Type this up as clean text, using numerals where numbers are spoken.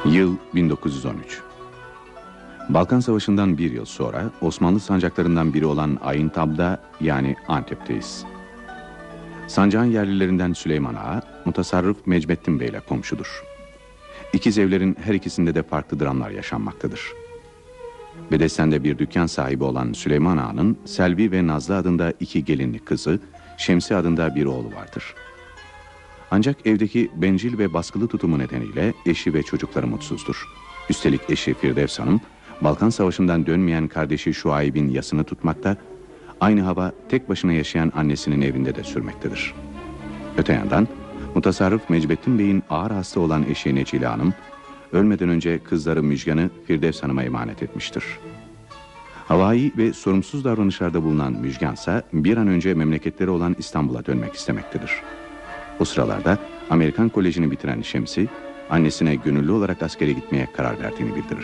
Yıl 1913. Balkan Savaşı'ndan bir yıl sonra Osmanlı sancaklarından biri olan Aintab'da yani Antep'teyiz. Sancağın yerlilerinden Süleyman Ağa, mutasarrıf Mecbettin Bey ile komşudur. İkiz evlerin her ikisinde de farklı dramlar yaşanmaktadır. Bedesten'de bir dükkan sahibi olan Süleyman Ağa'nın Selvi ve Nazlı adında iki gelinli kızı, Şemsi adında bir oğlu vardır. Ancak evdeki bencil ve baskılı tutumu nedeniyle eşi ve çocukları mutsuzdur. Üstelik eşi Firdevs Hanım, Balkan Savaşı'ndan dönmeyen kardeşi Şuayb'in yasını tutmakta, aynı hava tek başına yaşayan annesinin evinde de sürmektedir. Öte yandan, mutasarrıf Mecbettin Bey'in ağır hasta olan eşi Necile Hanım, ölmeden önce kızları Müjgan'ı Firdevs Hanım'a emanet etmiştir. Havai ve sorumsuz davranışlarda bulunan Müjgan ise bir an önce memleketleri olan İstanbul'a dönmek istemektedir. O sıralarda Amerikan Koleji'ni bitiren Şemsi, annesine gönüllü olarak askere gitmeye karar verdiğini bildirir.